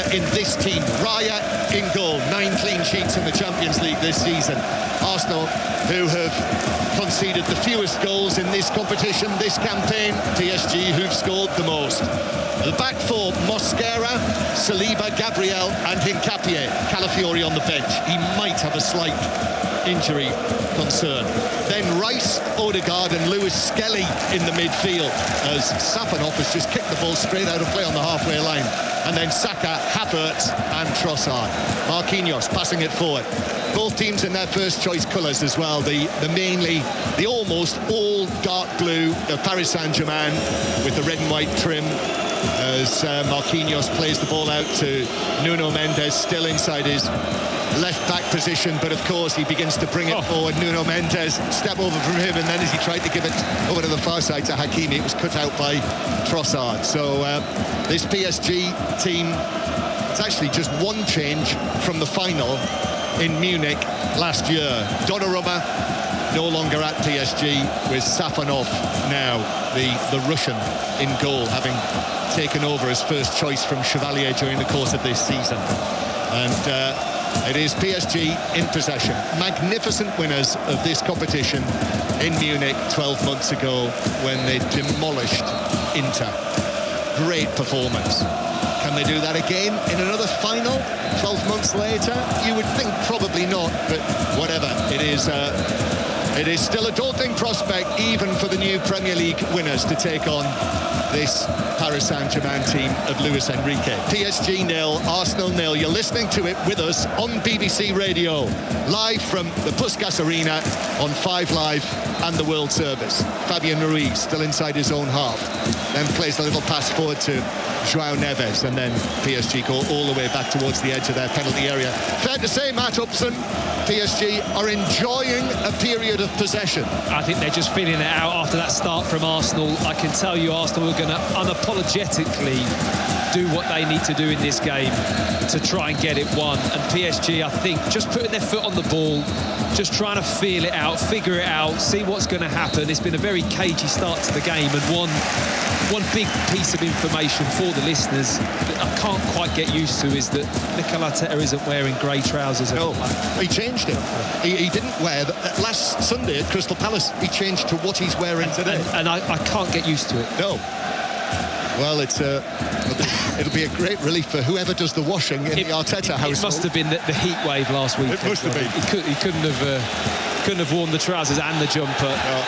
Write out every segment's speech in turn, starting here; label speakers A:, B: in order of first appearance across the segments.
A: in this team. Raya in goal, 9 clean sheets in the Champions League this season. Arsenal, who have conceded the fewest goals in this competition, this campaign. PSG, who've scored the most. The back four: Mosquera, Saliba, Gabriel and Hincapié. Calafiori on the bench. He might have a slight injury concern. Then Rice, Odegaard and Lewis Skelly in the midfield, as Safanov has just kicked the ball straight out of play on the halfway line. And then Saka, Havertz and Trossard. Marquinhos passing it forward. Both teams in their first choice colours as well. The almost all dark blue of Paris Saint-Germain with the red and white trim, as Marquinhos plays the ball out to Nuno Mendes, still inside his left back position, but of course he begins to bring it forward. Nuno Mendes, step over from him, and then as he tried to give it over to the far side to Hakimi, it was cut out by Trossard. So this PSG team, it's actually just one change from the final in Munich last year. Donnarumma no longer at PSG, with Safanov now, the Russian, in goal, having taken over as first choice from Chevalier during the course of this season. And it is PSG in possession. Magnificent winners of this competition in Munich 12 months ago when they demolished Inter. Great performance. Can they do that again in another final 12 months later? You would think probably not, but whatever. It is still a daunting prospect, even for the new Premier League winners, to take on this Paris Saint-Germain team of Luis Enrique. PSG 0, Arsenal 0. You're listening to it with us on BBC Radio, live from the Puskas Arena on 5 Live and the World Service. Fabian Ruiz still inside his own half, then plays a little pass forward to João Neves, and then PSG go all the way back towards the edge of their penalty area. Fair to say, Matt Upson, PSG are enjoying a period of possession.
B: I think they're just feeling it out after that start from Arsenal. I can tell you Arsenal are going to unapologetically do what they need to do in this game to try and get it won. And PSG, I think, just putting their foot on the ball, just trying to feel it out, figure it out, see what's going to happen. It's been a very cagey start to the game, and one big piece of information for the listeners that I can't quite get used to is that Mikel Arteta isn't wearing grey trousers.
A: No, he changed it. He didn't wear last Sunday at Crystal Palace. He changed to what he's wearing today,
B: and I can't get used to it.
A: No. Well, it'll be a great relief for whoever does the washing in the Arteta household.
B: It must have been the heat wave last week.
A: It must have been.
B: He couldn't have worn the trousers and the jumper.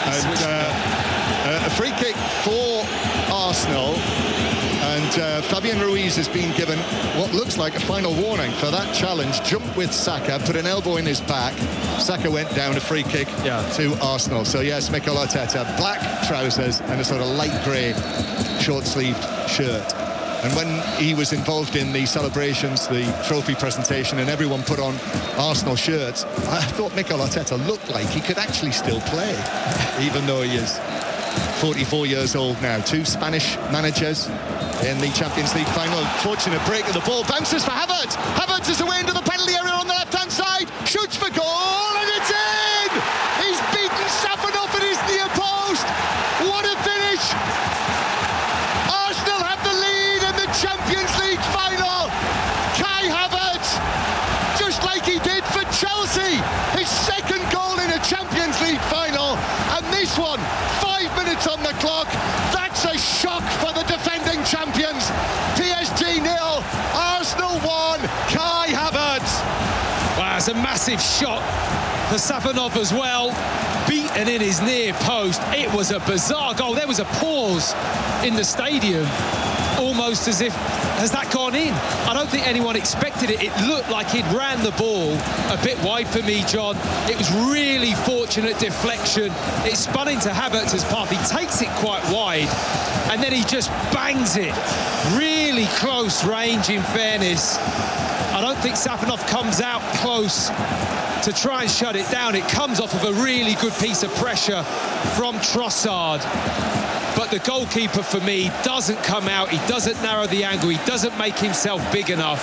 A: A free kick for Arsenal, and Fabian Ruiz has been given what looks like a final warning for that challenge. Jumped with Saka, put an elbow in his back. Saka went down, a free kick to Arsenal. So yes, Mikel Arteta, black trousers and a sort of light grey short-sleeved shirt. And when he was involved in the celebrations, the trophy presentation, and everyone put on Arsenal shirts, I thought Mikel Arteta looked like he could actually still play, even though he is 44 years old now. 2 Spanish managers in the Champions League final. Fortunate break of the ball. Bounces for Havertz. Havertz is away into the penalty area on the left-hand side. Shoots for goal, and it's in! He's beaten Safanov at his near post. What a finish! Arsenal have the lead in the Champions League final. Kai Havertz, just like he did for Chelsea. His second goal in a Champions League final. And this one, 5 minutes on the clock. That's a shock for the defending champions. PSG 0, Arsenal 1, Kai Havertz.
B: Wow, it's a massive shot for Safanov as well. Beaten in his near post. It was a bizarre goal. There was a pause in the stadium, almost as if, has that gone in? I don't think anyone expected it. It looked like he'd ran the ball a bit wide for me, John. It was really fortunate deflection. It spun into Havertz's path. He takes it quite wide, and then he just bangs it. Really close range, in fairness. I don't think Safanov comes out close to try and shut it down. It comes off of a really good piece of pressure from Trossard. But the goalkeeper, for me, doesn't come out. He doesn't narrow the angle. He doesn't make himself big enough.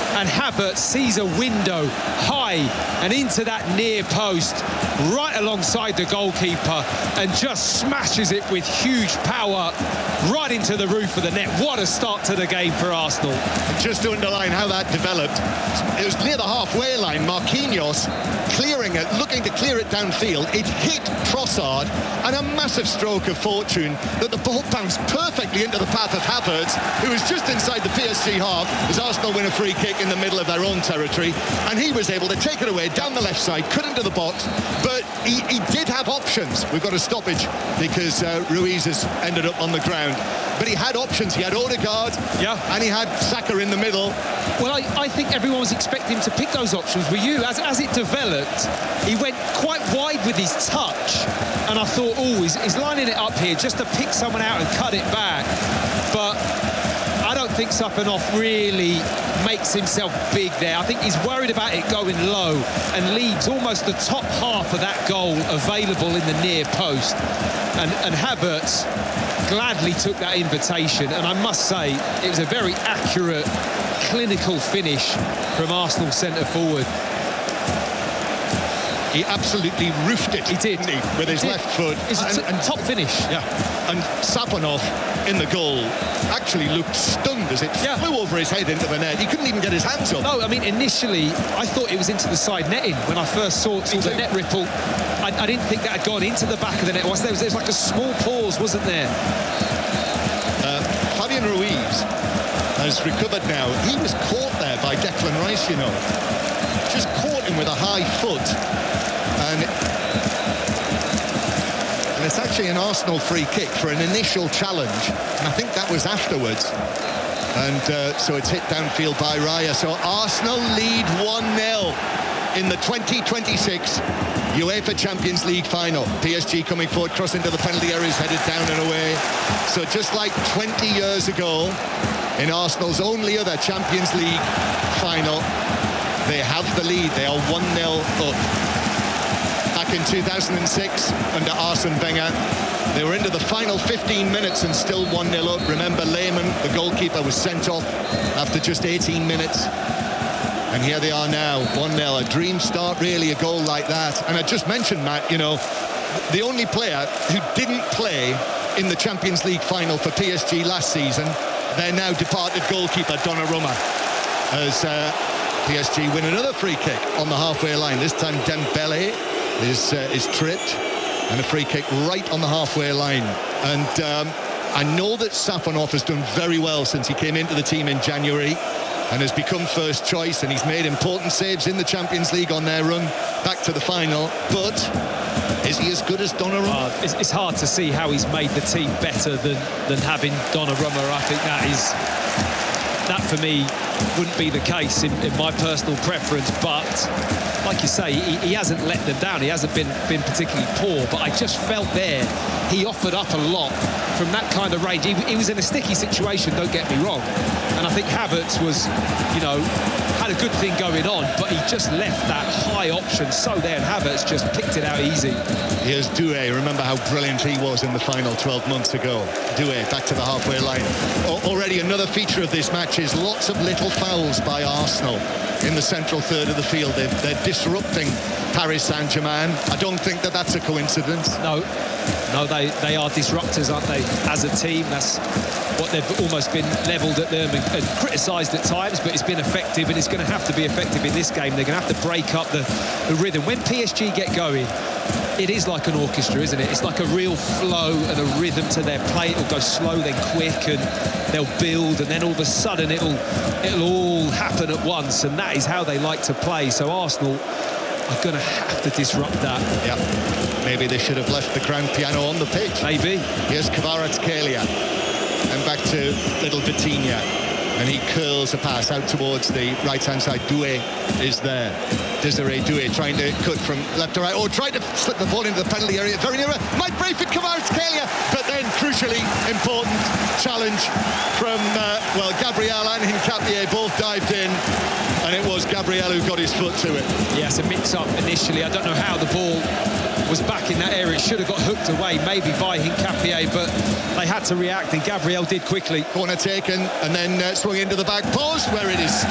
B: and Havertz sees a window high and into that near post, right alongside the goalkeeper, and just smashes it with huge power right into the roof of the net. What a start to the game for Arsenal.
A: Just to underline how that developed, it was near the halfway line. Marquinhos clearing it, looking to clear it downfield. It hit Trossard, and a massive stroke of fortune that the ball bounced perfectly into the path of Havertz, who was just inside the PSG half as Arsenal win a free kick in the middle of their own territory, and he was able to take it away down the left side, cut into the box, but he did have options. We've got a stoppage because Ruiz has ended up on the ground, but he had options. He had Odegaard, and he had Saka in the middle.
B: Well, I think everyone was expecting him to pick those options. Were you? As it developed, he went quite wide with his touch, and I thought, oh, he's lining it up here just to pick someone out and cut it back. But I don't think Safanov really makes himself big there. I think he's worried about it going low and leaves almost the top half of that goal available in the near post. And Havertz gladly took that invitation, and I must say it was a very accurate, clinical finish from Arsenal centre-forward.
A: He absolutely roofed it.
B: He did.
A: Didn't he, with his left foot.
B: It's a top finish.
A: Yeah. And Safanov in the goal actually looked stunned as it flew over his head into the net. He couldn't even get his hands up.
B: No, I mean, initially, I thought it was into the side netting when I first saw the net ripple. I didn't think that had gone into the back of the net. There was like a small pause, wasn't there?
A: Fabian Ruiz has recovered now. He was caught there by Declan Rice, you know. Just caught him with a high foot. And it's actually an Arsenal free kick for an initial challenge. And I think that was afterwards. And so it's hit downfield by Raya. So Arsenal lead 1-0 in the 2026 UEFA Champions League final. PSG coming forward, cross into the penalty areas, headed down and away. So just like 20 years ago, in Arsenal's only other Champions League final, they have the lead. They are 1-0 up. Back in 2006, under Arsene Wenger, they were into the final 15 minutes and still 1-0 up. Remember, Lehmann, the goalkeeper, was sent off after just 18 minutes. And here they are now, 1-0. A dream start, really, a goal like that. And I just mentioned, Matt, you know, the only player who didn't play in the Champions League final for PSG last season, their now departed goalkeeper, Donnarumma, as PSG win another free kick on the halfway line. This time Dembele is tripped, and a free kick right on the halfway line. And I know that Safanov has done very well since he came into the team in January and has become first choice, and he's made important saves in the Champions League on their run back to the final. But is he as good as Donnarumma?
B: It's hard to see how he's made the team better than having Donnarumma. I think that for me wouldn't be the case in my personal preference, but like you say, he hasn't let them down. He hasn't been particularly poor, but I just felt there he offered up a lot from that kind of range. He was in a sticky situation, don't get me wrong, and I think Havertz was, you know, had a good thing going on, but he just left that high option so there, and Havertz just picked it out easy.
A: Here's Doué. Remember how brilliant he was in the final 12 months ago. Doué back to the halfway line. Already another feature of this match is lots of little fouls by Arsenal in the central third of the field. They're disrupting Paris Saint-Germain. I don't think that that's a coincidence.
B: No, they are disruptors, aren't they, as a team? That's what they've almost been levelled at them and criticised at times, but it's been effective, and it's going to have to be effective in this game. They're going to have to break up the rhythm. When PSG get going, it is like an orchestra, isn't it? It's like a real flow and a rhythm to their play. It'll go slow, then quick, and they'll build, and then all of a sudden it'll all happen at once, and that is how they like to play. So Arsenal are going to have to disrupt that.
A: Yeah, maybe they should have left the grand piano on the pitch.
B: Maybe.
A: Here's Kvaratskhelia, and back to little Vitinha, and he curls a pass out towards the right-hand side. Doué is there. Desiree Doué trying to cut from left to right, or trying to slip the ball into the penalty area. Very near it. Might break for Kvaratskhelia, but then crucially important challenge from, well, Gabriel and Hincapié both dived in, and it was Gabriel who got his foot to it.
B: Yeah, it's a mix-up initially. I don't know how the ball was back in that area. It should have got hooked away, maybe by Hincapié, but they had to react, and Gabriel did quickly.
A: Corner taken, and then swung into the back post, where it is stabbed into.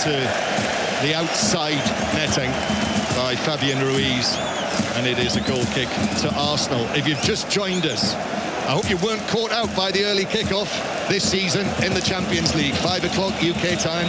A: to the outside netting by Fabian Ruiz, and it is a goal kick to Arsenal. If you've just joined us, I hope you weren't caught out by the early kickoff this season in the Champions League. 5 o'clock UK time.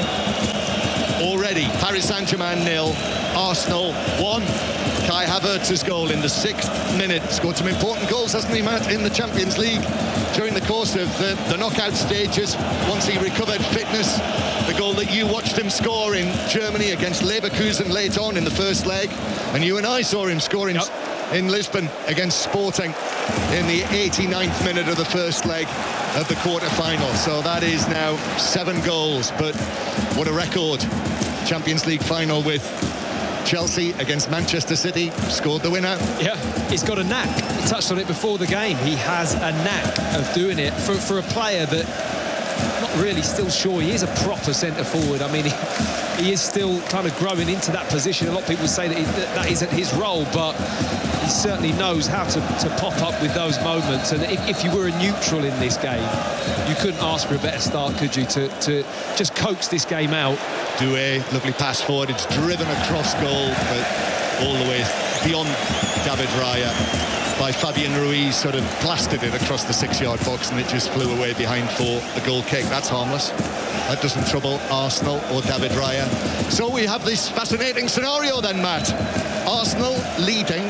A: Already, Paris Saint-Germain 0, Arsenal 1. Kai Havertz's goal in the 6th minute. Scored some important goals, hasn't he, Matt, in the Champions League during the course of the knockout stages. Once he recovered fitness, the goal that you watched him score in Germany against Leverkusen late on in the first leg, and you and I saw him scoring in Lisbon against Sporting in the 89th minute of the first leg of the quarter-final. So that is now 7 goals, but what a record. Champions League final with Chelsea against Manchester City, scored the winner.
B: Yeah, he's got a knack. He touched on it before the game. He has a knack of doing it for a player that not really still sure he is a proper centre forward. I mean, he is still kind of growing into that position. A lot of people say that that isn't his role, but he certainly knows how to pop up with those moments. And if you were a neutral in this game, you couldn't ask for a better start, could you, to just coax this game out.
A: Doué, lovely pass forward. It's driven across goal, but all the way beyond David Raya by Fabian Ruiz, sort of blasted it across the 6-yard box, and it just flew away behind for the goal kick. That's harmless. That doesn't trouble Arsenal or David Raya. So we have this fascinating scenario then, Matt. Arsenal leading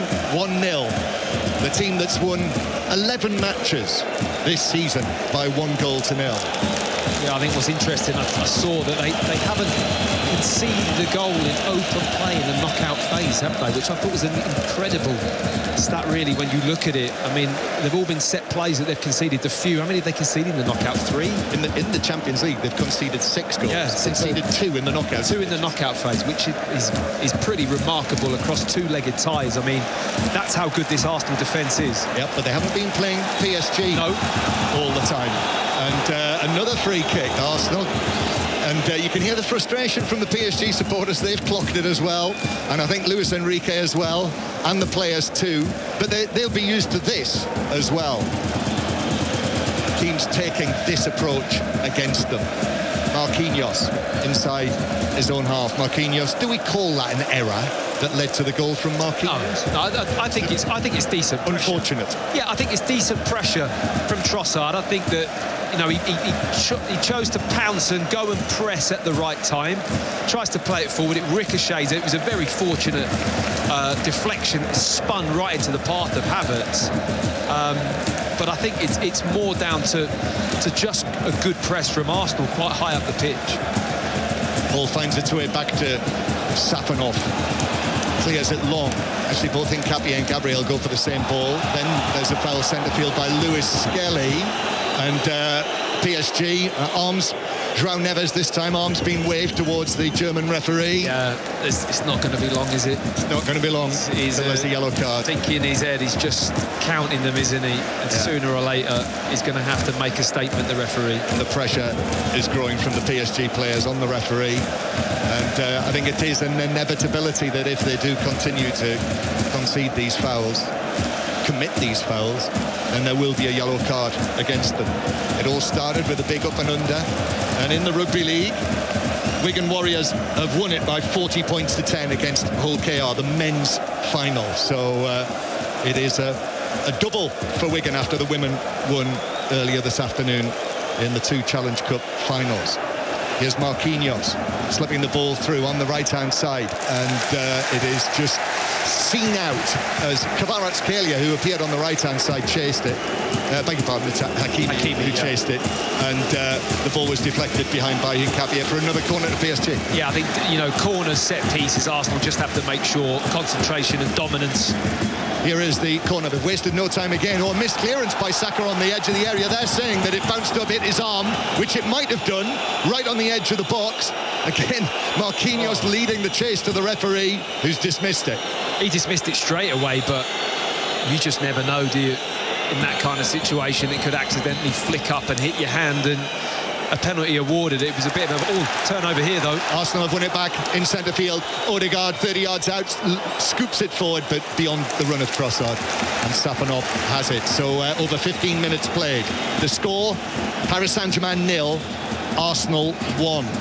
A: 1-0. The team that's won 11 matches this season by 1 goal to 0.
B: Yeah, I think what's interesting, I saw that they haven't conceded a goal in open play in the knockout phase, have they? Which I thought was an incredible stat, really, when you look at it. I mean, they've all been set plays that they've conceded a few. How many have they conceded in the knockout? 3?
A: In the Champions League, they've conceded 6 goals. Yeah, conceded 2 in the knockout.
B: 2 in the knockout phase, which is pretty remarkable across 2-legged ties. I mean, that's how good this Arsenal defence is.
A: Yep, but they haven't been playing PSG all the time. And another free kick, Arsenal. And you can hear the frustration from the PSG supporters. They've clocked it as well. And I think Luis Enrique as well, and the players too. But they'll be used to this as well. Teams taking this approach against them. Marquinhos inside his own half. Marquinhos, do we call that an error that led to the goal from Marquinhos?
B: No, I think it's decent pressure.
A: Unfortunate.
B: Yeah, I think it's decent pressure from Trossard. I think that, you know, he chose to pounce and go and press at the right time. Tries to play it forward. It ricochets. It was a very fortunate deflection. It spun right into the path of Havertz. But I think it's more down to just a good press from Arsenal, quite high up the pitch.
A: Ball finds its way back to Safanov. Clears it long. Actually, both Nkapie and Gabriel go for the same ball. Then there's a foul centre field by Lewis Skelly. And PSG, arms, João Neves this time, arms being waved towards the German referee.
B: Yeah, it's not going to be long, is it?
A: It's not going to be long. There's a yellow card.
B: I think in his head, he's just counting them, isn't he? And sooner or later, he's going to have to make a statement, the referee.
A: The pressure is growing from the PSG players on the referee. And I think it is an inevitability that if they do continue to concede these fouls, commit these fouls, then there will be a yellow card against them. It all started with a big up and under, and in the Rugby League, Wigan Warriors have won it by 40 points to 10 against Hull KR, the men's final. So it is a double for Wigan after the women won earlier this afternoon in the 2 Challenge Cup finals. Here's Marquinhos slipping the ball through on the right-hand side, and it is just seen out as Kvaratskhelia, who appeared on the right-hand side, chased it. Beg your pardon, it's Hakimi who chased it, and the ball was deflected behind by Nkapie for another corner to PSG.
B: Yeah, I think, you know, corners, set pieces, Arsenal just have to make sure concentration and dominance.
A: Here is the corner. They've wasted no time again. Or missed clearance by Saka on the edge of the area. They're saying that it bounced up, hit his arm, which it might have done, right on the edge of the box. Again, Marquinhos leading the chase to the referee, who's dismissed it.
B: He dismissed it straight away, but you just never know, do you? In that kind of situation, it could accidentally flick up and hit your hand, and a penalty awarded. It was a bit of a turnover here, though.
A: Arsenal have won it back in centre field. Odegaard 30 yards out, scoops it forward, but beyond the run of Trossard, and Safanov has it. So over 15 minutes played. The score, Paris Saint-Germain 0, Arsenal 1.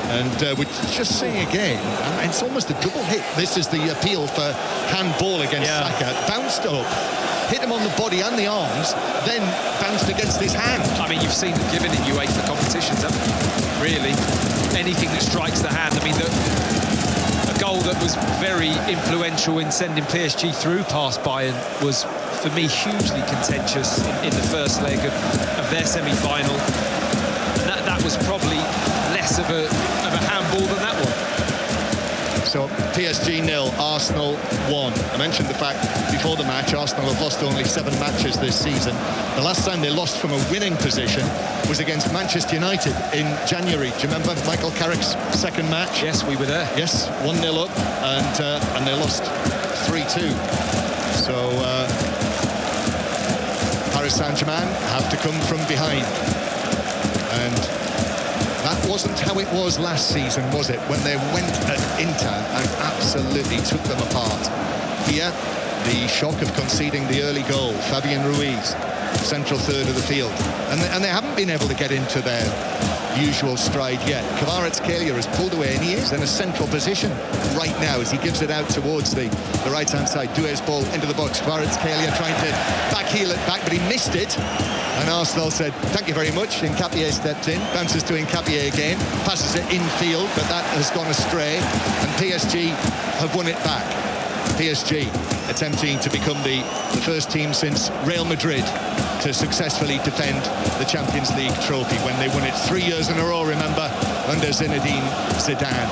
A: And we're just seeing again, and it's almost a double hit. This is the appeal for handball against Saka. Bounced up, hit him on the body and the arms, then bounced against his hand.
B: I mean, you've seen them given in UEFA competitions, haven't you? Really, anything that strikes the hand. I mean, a goal that was very influential in sending PSG through past Bayern was, for me, hugely contentious in the first leg of their semi-final. That was probably less of a handball than that one.
A: So PSG 0, Arsenal 1. I mentioned the fact before the match Arsenal have lost only 7 matches this season. The last time they lost from a winning position was against Manchester United in January. Do you remember Michael Carrick's second match?
B: Yes, we were there.
A: Yes, 1-0 up, and they lost 3-2. So Paris Saint-Germain have to come from behind. And that wasn't how it was last season, was it? When they went at Inter and absolutely took them apart. Here, the shock of conceding the early goal. Fabian Ruiz, central third of the field. And they haven't been able to get into their usual stride yet. Kvaratskhelia has pulled away, and he is in a central position right now as he gives it out towards the right-hand side. Doué's ball into the box. Kvaratskhelia trying to backheel it back, but he missed it. And Arsenal said, thank you very much. Nketiah stepped in, bounces to Nketiah again, passes it infield, but that has gone astray. And PSG have won it back. PSG attempting to become the first team since Real Madrid to successfully defend the Champions League trophy when they won it 3 years in a row, remember, under Zinedine Zidane.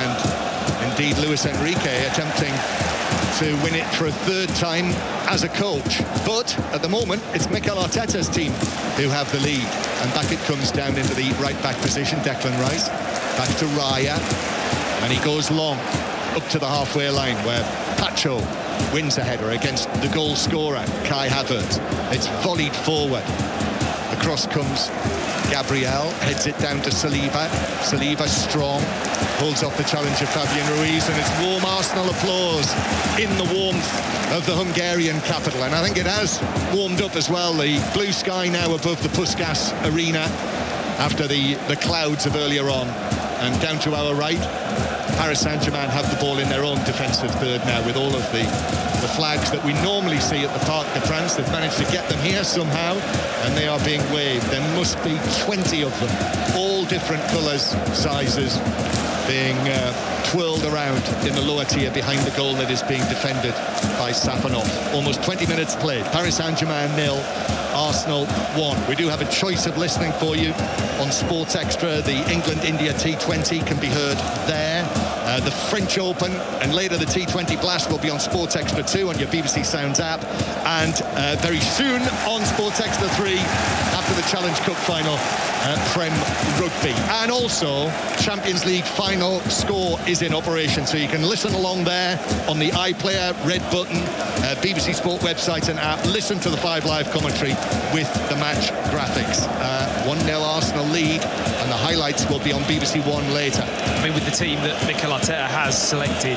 A: And indeed, Luis Enrique attempting to win it for a 3rd time as a coach. But at the moment, it's Mikel Arteta's team who have the lead. And back it comes down into the right-back position, Declan Rice. Back to Raya. And he goes long up to the halfway line where Pacho wins a header against the goal scorer, Kai Havertz. It's volleyed forward. The cross comes, Gabriel heads it down to Saliba. Saliba strong, holds off the challenge of Fabian Ruiz, and it's warm Arsenal applause in the warmth of the Hungarian capital. And I think it has warmed up as well. The blue sky now above the Puskás Arena after the clouds of earlier on. And down to our right, Paris Saint-Germain have the ball in their own defensive third now, with all of the flags that we normally see at the Parc des Princes. They've managed to get them here somehow, and they are being waved. There must be 20 of them, all different colours, sizes, being twirled around in the lower tier behind the goal that is being defended by Safanov. Almost 20 minutes played. Paris Saint-Germain 0, Arsenal 1. We do have a choice of listening for you on Sports Extra. The England-India T20 can be heard there. The French Open and later the T20 Blast will be on Sports Extra 2 on your BBC Sounds app, and very soon on Sports Extra 3 after the Challenge Cup final, Prem Rugby. And also Champions League final score is in operation, so you can listen along there on the iPlayer, Red Button, BBC Sport website and app. Listen to the 5 Live commentary with the match graphics. 1-0 Arsenal lead, and the highlights will be on BBC One later.
B: I mean, with the team that Mikel Arteta has selected,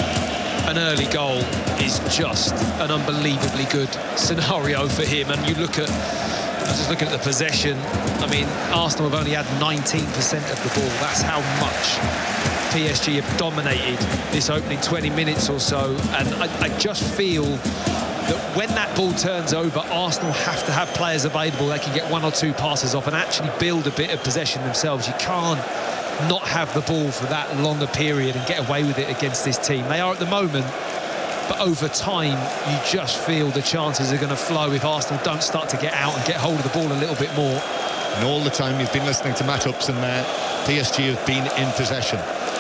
B: an early goal is just an unbelievably good scenario for him. And you look at, I was just looking at the possession. I mean, Arsenal have only had 19% of the ball. That's how much PSG have dominated this opening 20 minutes or so. And I just feel that when that ball turns over, Arsenal have to have players available. They can get 1 or 2 passes off and actually build a bit of possession themselves. You can't not have the ball for that longer period and get away with it against this team. They are at the moment, but over time, you just feel the chances are going to flow if Arsenal don't start to get out and get hold of the ball a little bit more.
A: And all the time you've been listening to Matt Upson there, PSG have been in possession.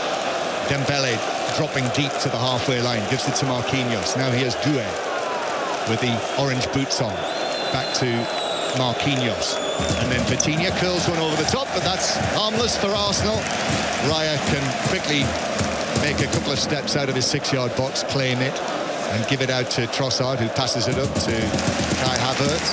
A: Dembele dropping deep to the halfway line, gives it to Marquinhos. Now here's Doué with the orange boots on. Back to Marquinhos. And then Vitinha curls one over the top, but that's harmless for Arsenal. Raya can quickly make a couple of steps out of his 6-yard box, claim it, and give it out to Trossard, who passes it up to Kai Havertz,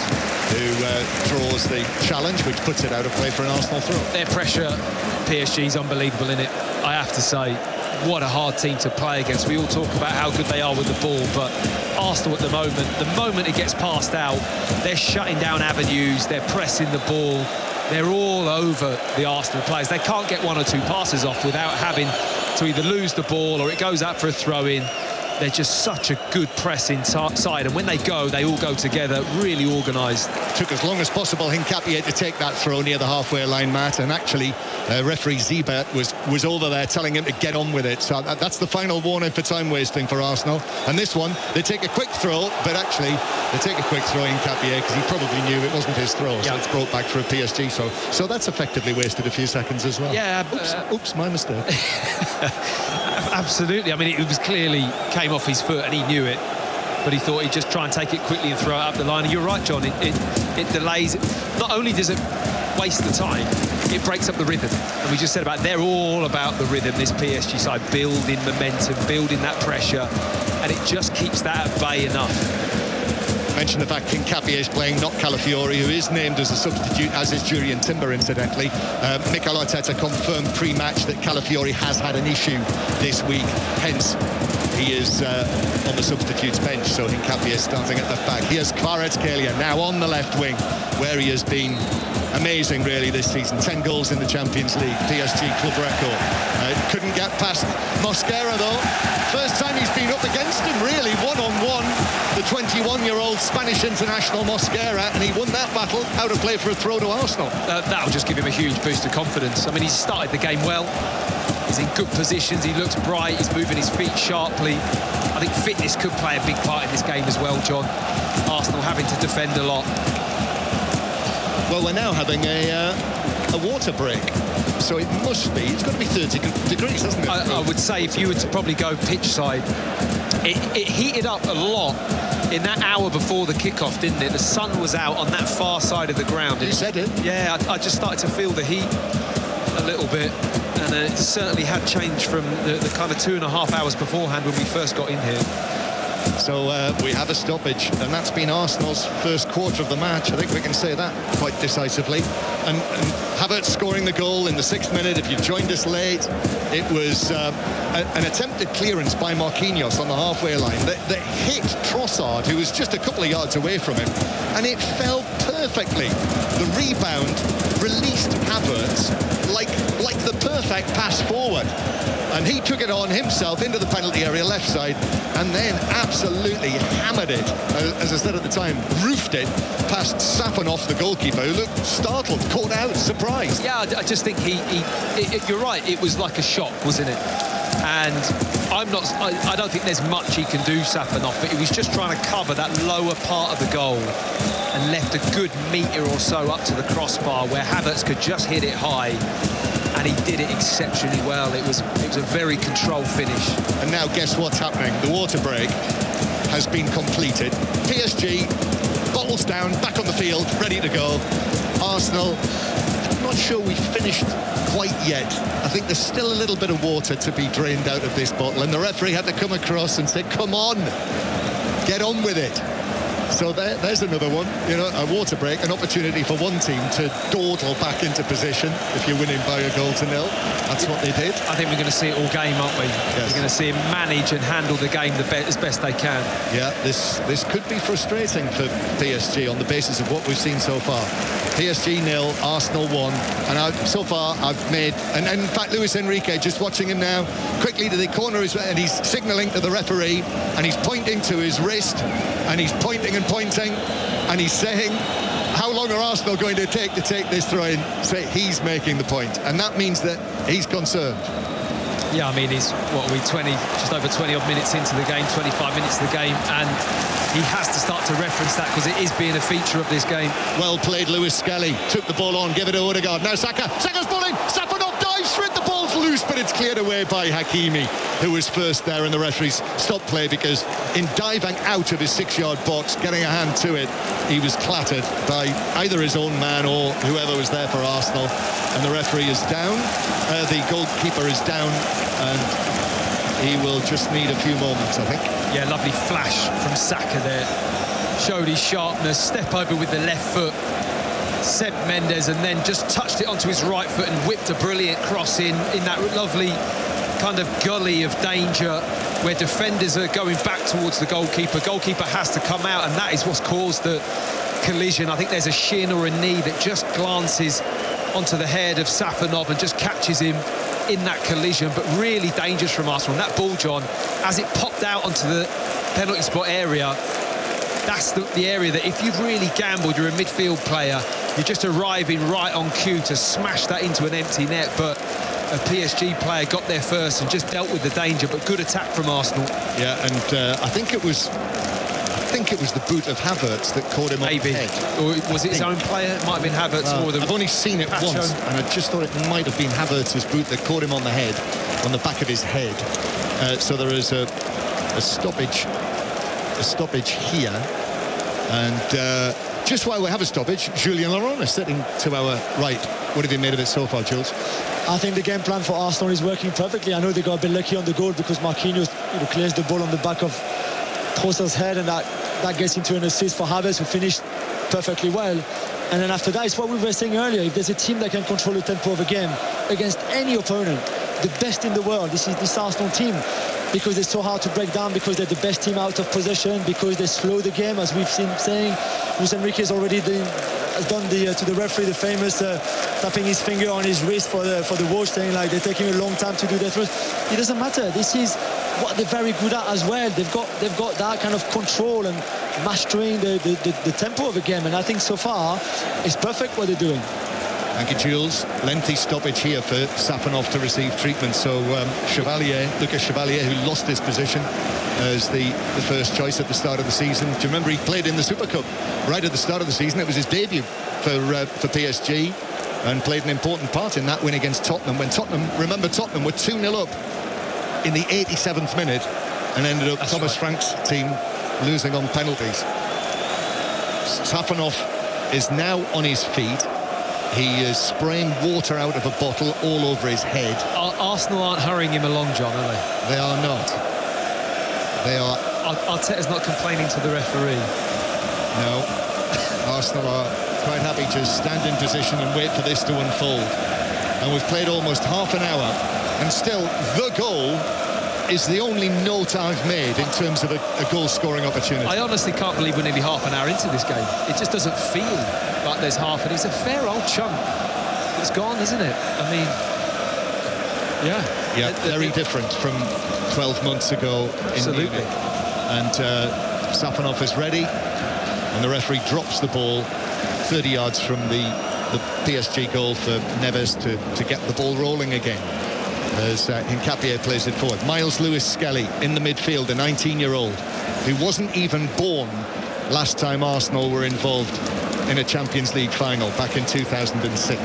A: who draws the challenge, which puts it out of play for an Arsenal throw.
B: Their pressure, PSG's unbelievable in it, I have to say. What a hard team to play against. We all talk about how good they are with the ball, but Arsenal at the moment it gets passed out, they're shutting down avenues, they're pressing the ball, They're all over the Arsenal players. They can't get one or two passes off without having to either lose the ball or it goes out for a throw-in. They're just such a good pressing side, and when they all go together, really organised.
A: Took as long as possible Hincapié to take that throw near the halfway line, Matt, and actually referee Ziba was over there telling him to get on with it. So that's the final warning for time wasting for Arsenal. And this one, they take a quick throw, but actually they take a quick throw Hincapié because he probably knew it wasn't his throw, so it's brought back for a PSG. So that's effectively wasted a few seconds as well.
B: Yeah.
A: Oops, my mistake.
B: Absolutely. I mean, it was clearly came off his foot and he knew it, but he thought he'd just try and take it quickly and throw it up the line. And you're right, John, it delays. Not only does it waste the time, it breaks up the rhythm. And we just said about they're all about the rhythm, this PSG side, building momentum, building that pressure, and it just keeps that at bay enough.
A: Mention the fact Hincapié is playing, not Calafiori, who is named as a substitute, as is Jurien Timber, incidentally. Mikel Arteta confirmed pre-match that Calafiori has had an issue this week, hence he is on the substitutes bench, so Hincapié is starting at left back. Here's Kvaratskhelia now on the left wing, where he has been amazing really this season. 10 goals in the Champions League, PSG club record. Couldn't get past Mosquera though. First time he's been up against him really, one-on-one, the 21-year-old Spanish international Mosquera, and he won that battle. Out of play for a throw to Arsenal.
B: That'll just give him a huge boost of confidence. I mean, he's started the game well. He's in good positions, he looks bright, he's moving his feet sharply. I think fitness could play a big part in this game as well, John. Arsenal having to defend a lot.
A: Well, we're now having a water break, so it must be, it's got to be 30 degrees, hasn't it?
B: I would say if you were to probably go pitch side, it heated up a lot in that hour before the kickoff, didn't it? The sun was out on that far side of the ground.
A: You said it.
B: Yeah, I just started to feel the heat a little bit, and it certainly had changed from the kind of 2.5 hours beforehand when we first got in here.
A: So we have a stoppage, and that's been Arsenal's first quarter of the match. I think we can say that quite decisively. And Havertz scoring the goal in the 6th minute. If you joined us late, it was an attempted clearance by Marquinhos on the halfway line that hit Trossard, who was just a couple of yards away from him, and it fell perfectly. The rebound released Havertz like the perfect pass forward, and he took it on himself into the penalty area left side, and then absolutely hammered it, as I said at the time, roofed it past Safonov, the goalkeeper, who looked startled, caught out, surprised.
B: Yeah, I just think you're right, it was like a shock, wasn't it? And I don't think there's much he can do, Safonov, but he was just trying to cover that lower part of the goal and left a good metre or so up to the crossbar where Havertz could just hit it high, and he did it exceptionally well. It was a very controlled finish.
A: And now guess what's happening? The water break has been completed. PSG, bottles down, back on the field, ready to go. Arsenal, I'm not sure we've finished quite yet. I think there's still a little bit of water to be drained out of this bottle, and the referee had to come across and say, come on, get on with it. So there's another one, you know, a water break, an opportunity for one team to dawdle back into position if you're winning by 1-0. That's what they did.
B: I think we're going to see it all game, aren't we? Yes. We're going to see him manage and handle the game as best they can. Yeah,
A: this could be frustrating for PSG on the basis of what we've seen so far. PSG 0, Arsenal 1, and so far I've made, and in fact Luis Enrique, just watching him now, quickly to the corner, and he's signalling to the referee, and he's pointing to his wrist, and he's pointing and pointing, and he's saying, how long are Arsenal going to take this throw in? So he's making the point, and that means that he's concerned.
B: Yeah, I mean, he's, what are we, just over 20 odd minutes into the game, 25 minutes of the game, and he has to start to reference that because it is being a feature of this game.
A: Well played, Lewis Skelly. Took the ball on, give it to Odegaard. Now Saka's balling. Safonov dives for it. The ball's loose, but it's cleared away by Hakimi, who was first there, and the referees stopped play because in diving out of his 6-yard box, getting a hand to it, he was clattered by either his own man or whoever was there for Arsenal. And the referee is down. The goalkeeper is down, and he will just need a few moments, I think.
B: Yeah, lovely flash from Saka there. Showed his sharpness, step over with the left foot, sent Mendes, and then just touched it onto his right foot and whipped a brilliant cross in that lovely kind of gully of danger where defenders are going back towards the goalkeeper. Goalkeeper has to come out, and that is what's caused the collision. I think there's a shin or a knee that just glances onto the head of Safonov and just catches him in that collision, but really dangerous from Arsenal. And that ball, John, as it popped out onto the penalty spot area, that's the area that if you've really gambled, you're a midfield player, you're just arriving right on cue to smash that into an empty net. But a PSG player got there first and just dealt with the danger, but good attack from Arsenal.
A: Yeah, and I think it was the boot of Havertz that caught him on the head.
B: Or was it his own player? It might have been Havertz. More than
A: I've only seen it once, and I just thought it might have been Havertz's boot that caught him on the head, on the back of his head. So there is a stoppage here, and just while we have a stoppage, Julien Laurent is sitting to our right. What have you made of it so far, Jules?
C: I think the game plan for Arsenal is working perfectly. I know they got a bit lucky on the goal because Marquinhos clears the ball on the back of Trosser's head, and that gets into an assist for Havertz, who finished perfectly well. And then after that, it's what we were saying earlier. If there's a team that can control the tempo of a game against any opponent, the best in the world, this is this Arsenal team, because they're so hard to break down, because they're the best team out of possession, because they slow the game, as we've seen saying. Luis Enrique has already done to the referee the famous tapping his finger on his wrist for the watch, saying like they're taking a long time to do their thrust. It doesn't matter. This is what they're very good at as well. They've got that kind of control and mastering the tempo of a game, and I think so far it's perfect what they're doing.
A: Thank you, Jules. Lengthy stoppage here for Safonov to receive treatment. So Lucas Chevalier, who lost his position as the first choice at the start of the season. Do you remember he played in the Super Cup right at the start of the season? It was his debut for PSG, and played an important part in that win against Tottenham. When Tottenham were 2-0 up in the 87th minute, and ended up Thomas Frank's team losing on penalties. Safonov is now on his feet. He is spraying water out of a bottle all over his head.
B: Arsenal aren't hurrying him along, John, are they?
A: They are not. They are.
B: Arteta's not complaining to the referee.
A: No. Arsenal are quite happy to stand in position and wait for this to unfold. And we've played almost half an hour, and still the goal is the only note I've made in terms of a goal-scoring opportunity.
B: I honestly can't believe we're nearly half an hour into this game. It just doesn't feel like there's half, and it's a fair old chunk. It's gone, isn't it? I mean,
A: yeah, very different from 12 months ago.
B: Absolutely.
A: In Munich. And Safonov is ready, and the referee drops the ball 30 yards from the PSG goal for Neves to get the ball rolling again, as Hincapié plays it forward. Miles Lewis-Skelly in the midfield, a 19-year-old who wasn't even born last time Arsenal were involved in a Champions League final back in 2006.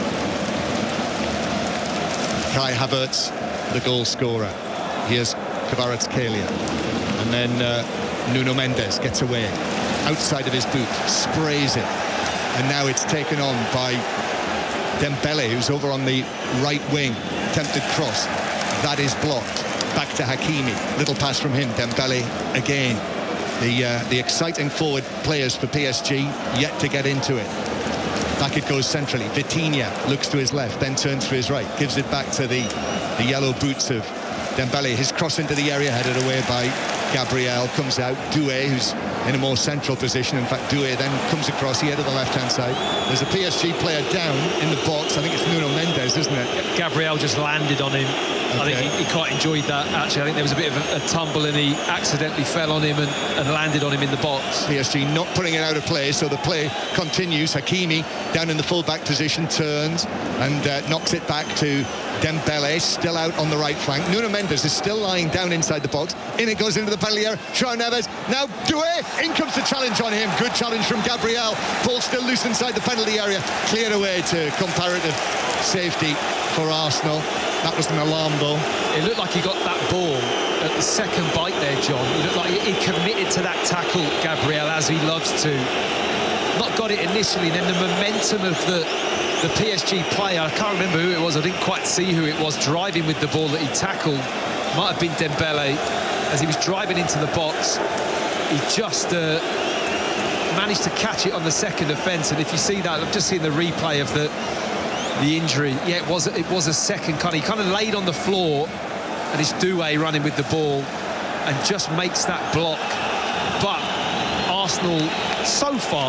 A: Kai Havertz, the goal scorer. Here's Kvaratskhelia, and then Nuno Mendes gets away outside of his boot, sprays it, and now it's taken on by Dembele, who's over on the right wing. Attempted cross, that is blocked. Back to Hakimi, little pass from him. Dembele again. The exciting forward players for PSG yet to get into it. Back it goes centrally. Vitinha looks to his left, then turns to his right, gives it back to the yellow boots of Dembele. His cross into the area, headed away by Gabriel. Comes out. Doué, who's in a more central position. In fact, Doué then comes across here to the left-hand side. There's a PSG player down in the box. I think it's Nuno Mendes, isn't it?
B: Gabriel just landed on him. Okay. I think he quite enjoyed that, actually. I think there was a bit of a tumble, and he accidentally fell on him and landed on him in the box.
A: PSG not putting it out of play, so the play continues. Hakimi down in the full-back position, turns and knocks it back to Dembele, still out on the right flank. Nuno Mendes is still lying down inside the box. In it goes into the penalty area. João Neves, now Doué, in comes the challenge on him. Good challenge from Gabriel. Ball still loose inside the penalty area. Cleared away to comparative safety for Arsenal. That was an alarm though.
B: It looked like he got that ball at the second bite there, John. It looked like he committed to that tackle, Gabriel, as he loves to. Not got it initially, then the momentum of the PSG player, I can't remember who it was, I didn't quite see who it was, driving with the ball that he tackled. Might have been Dembele. As he was driving into the box, he just managed to catch it on the second offence. And if you see that, I've just seen the replay of the injury. Yeah, it was a second he kind of laid on the floor, and it's Doué running with the ball and just makes that block. But Arsenal so far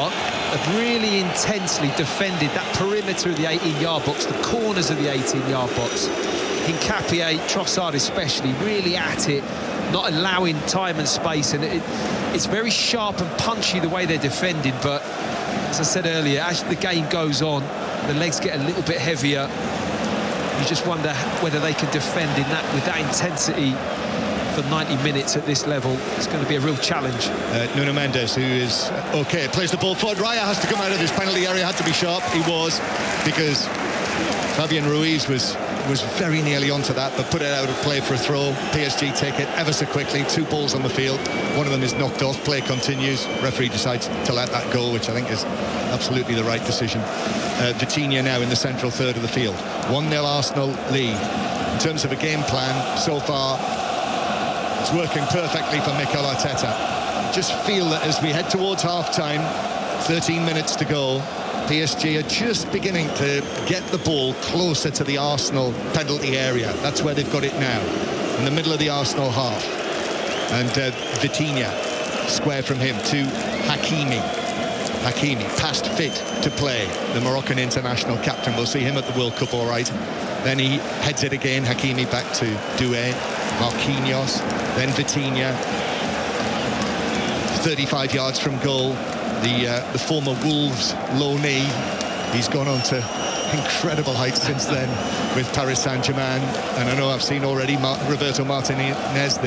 B: have really intensely defended that perimeter of the 18-yard box, the corners of the 18-yard box. Hincapié, Trossard especially, really at it, not allowing time and space, and it's very sharp and punchy the way they're defending. But as I said earlier, as the game goes on, the legs get a little bit heavier. You just wonder whether they can defend in that with that intensity for 90 minutes at this level. It's going to be a real challenge.
A: Nuno Mendes, who is okay, plays the ball forward. Raya has to come out of his penalty area, had to be sharp. He was, because Fabian Ruiz was very nearly onto that, but put it out of play for a throw. PSG take it ever so quickly. 2 balls on the field. One of them is knocked off. Play continues. Referee decides to let that go, which I think is absolutely the right decision. Vitinha now in the central third of the field. 1-0 Arsenal lead. In terms of a game plan, so far, it's working perfectly for Mikel Arteta. I just feel that as we head towards half-time, 13 minutes to go, PSG are just beginning to get the ball closer to the Arsenal penalty area. That's where they've got it now, in the middle of the Arsenal half. And Vitinha, square from him to Hakimi. Hakimi, past fit to play, the Moroccan international captain. We'll see him at the World Cup, all right. Then he heads it again, Hakimi back to Doué, Marquinhos, then Vitinha. 35 yards from goal. The former Wolves loanee, he's gone on to incredible heights since then with Paris Saint-Germain. And I know I've seen already Roberto Martinez,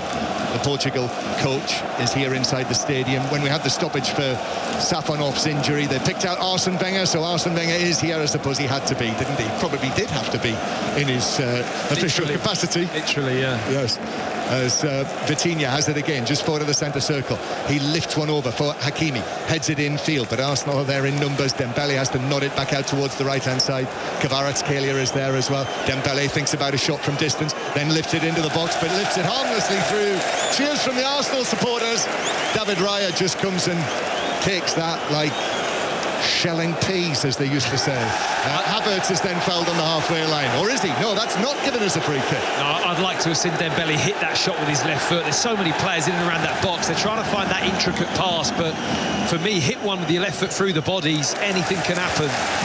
A: the Portugal coach, is here inside the stadium. When we had the stoppage for Safonov's injury, they picked out Arsene Wenger, so Arsene Wenger is here. I suppose he had to be, didn't he? Probably did have to be in his official capacity.
B: Literally, yeah.
A: Yes. As Vitinha has it again, just forward of the centre circle. He lifts one over for Hakimi, heads it in field, but Arsenal are there in numbers. Dembele has to nod it back out towards the right-hand side. Kvaratskhelia is there as well. Dembele thinks about a shot from distance, then lifts it into the box, but lifts it harmlessly through. Cheers from the Arsenal supporters. David Raya just comes and takes that like shelling peas, as they used to say. Havertz is then fouled on the halfway line. Or is he? No, that's not given us a free kick.
B: No, I'd like to have seen Dembele hit that shot with his left foot. There's so many players in and around that box. They're trying to find that intricate pass, but for me, hit one with your left foot through the bodies, anything can happen.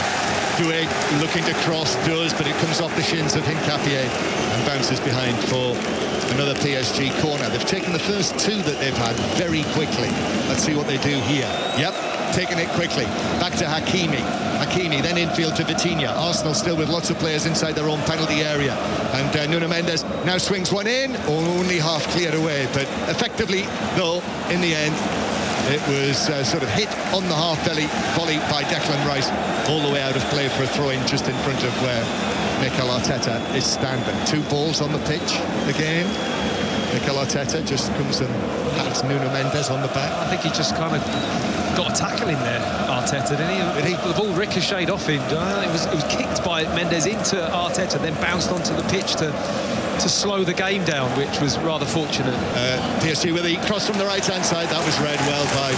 A: Doué looking to cross, does, but it comes off the shins of Hincapié and bounces behind for another PSG corner. They've taken the first 2 that they've had very quickly. Let's see what they do here. Yep, taking it quickly. Back to Hakimi. Hakimi, then infield to Vitinha. Arsenal still with lots of players inside their own penalty area. And Nuno Mendes now swings one in, only half cleared away. But effectively, though, in the end, it was sort of hit on the half-volley by Declan Rice, all the way out of play for a throw-in just in front of where Mikel Arteta is standing. 2 balls on the pitch again. Mikel Arteta just comes and pats Nuno Mendes on the back.
B: I think he just kind of got a tackle in there, Arteta, didn't he? The ball ricocheted off him. It was kicked by Mendes into Arteta, then bounced onto the pitch to slow the game down, which was rather fortunate.
A: PSG with the cross from the right-hand side. That was read well by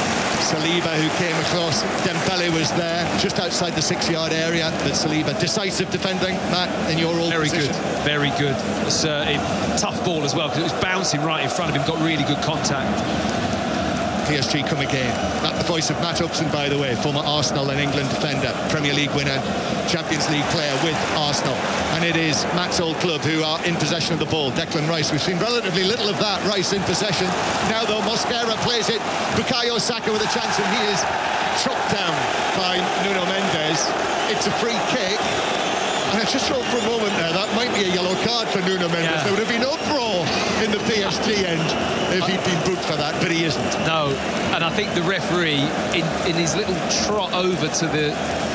A: Saliba, who came across. Dembele was there, just outside the 6-yard area. But Saliba, decisive defending, Matt, in your old position.
B: Very good. Assertive, tough ball as well, because it was bouncing right in front of him, got really good contact.
A: PSG come again. That's the voice of Matt Upson, by the way, former Arsenal and England defender, Premier League winner, Champions League player with Arsenal. And it is Matt's old club who are in possession of the ball. Declan Rice, we've seen relatively little of that. Rice in possession. Now, though, Mosquera plays it. Bukayo Saka with a chance, and he is chopped down by Nuno Mendes. It's a free kick. And I just thought for a moment there, that might be a yellow card for Nuno Mendes. Yeah. There would have been uproar in the PSG end if he'd been booked for that, but he isn't.
B: No, and I think the referee, in his little trot over to the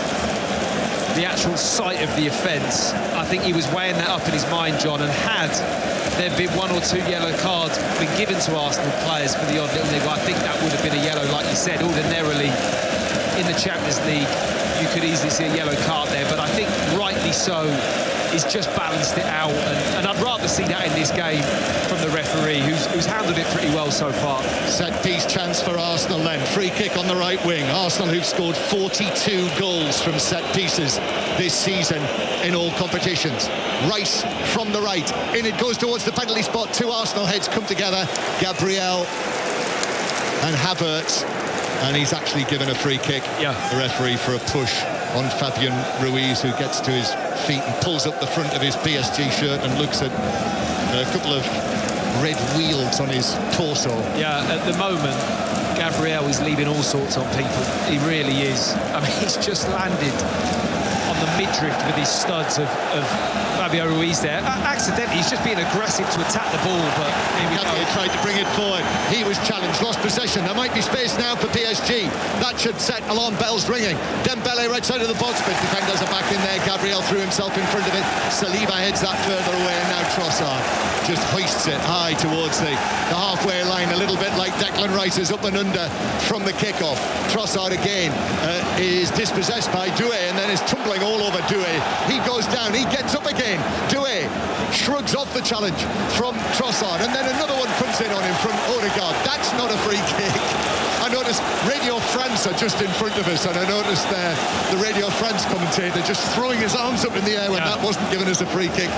B: actual site of the offence, I think he was weighing that up in his mind, John, and had there been 1 or 2 yellow cards been given to Arsenal players for the odd little niggle, I think that would have been a yellow, like you said. Ordinarily, in the Champions League, you could easily see a yellow card there, but I think rightly so, he's just balanced it out, and I'd rather see that in this game from the referee, who's handled it pretty well so far.
A: Set piece chance for Arsenal then. Free kick on the right wing. Arsenal, who've scored 42 goals from set pieces this season in all competitions. Rice from the right. In it goes towards the penalty spot. 2 Arsenal heads come together. Gabriel and Havertz. and he's actually given a free kick, the referee, for a push on Fabian Ruiz, who gets to his feet and pulls up the front of his PSG shirt and looks at a couple of red wheels on his torso.
B: Yeah, at the moment, Gabriel is leaving all sorts on people. He really is. I mean, he's just landed on the midriff with his studs of Fabio Ruiz there. Accidentally, he's just being aggressive to attack the ball, but here we go.
A: He tried to bring it forward. He was challenged, lost possession. There might be space now for PSG. That should set alarm bells ringing. Dembele right side of the box, but defenders are back in there. Gabriel threw himself in front of it. Saliba heads that further away, and now Trossard just hoists it high towards the halfway line, a little bit like Declan Rice is up and under from the kickoff. Trossard again is dispossessed by Doué, and then is tumbling all over Doué. He goes down, he gets up again. Doué shrugs off the challenge from Trossard, and then another one comes in on him from Odegaard. That's not a free kick. I noticed Radio France are just in front of us, and I noticed the Radio France commentator just throwing his arms up in the air when that wasn't given as a free kick